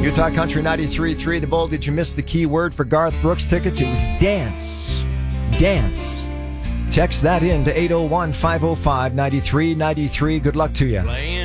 Utah Country 93.3 The Bull. Did you miss the key word for Garth Brooks tickets? It was dance. Dance. Text that in to 801-505-9393. Good luck to you.